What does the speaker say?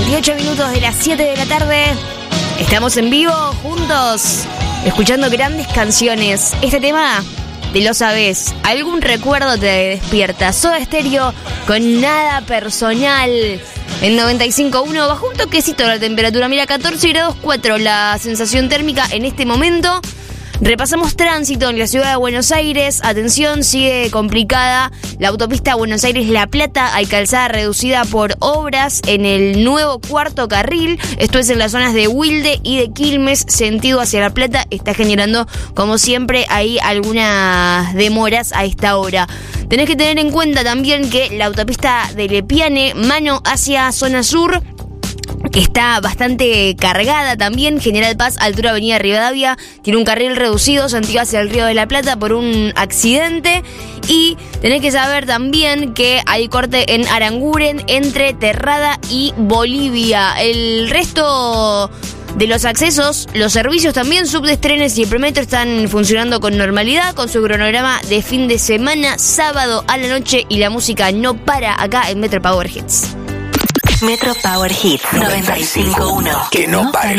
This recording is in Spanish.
48 minutos de las 7 de la tarde. Estamos en vivo, juntos, escuchando grandes canciones. Este tema, te lo sabes, algún recuerdo te despierta. Soda Stereo con Nada Personal. En 95.1 bajó un toquecito la temperatura. Mira, 14 grados 4 la sensación térmica en este momento. Repasamos tránsito en la ciudad de Buenos Aires. Atención, sigue complicada la autopista Buenos Aires-La Plata. Hay calzada reducida por obras en el nuevo cuarto carril. Esto es en las zonas de Wilde y de Quilmes, sentido hacia La Plata. Está generando, como siempre, ahí algunas demoras a esta hora. Tenés que tener en cuenta también que la autopista de Lepiane, mano hacia zona sur, que está bastante cargada también. General Paz, altura Avenida Rivadavia, tiene un carril reducido, sentido hacia el Río de la Plata por un accidente. Y tenés que saber también que hay corte en Aranguren entre Terrada y Bolivia. El resto de los accesos, los servicios también, subtes, trenes y el premetro están funcionando con normalidad, con su cronograma de fin de semana, sábado a la noche, y la música no para acá en Metro Power Hits. Metro Power Hits 95.1. Que no pare.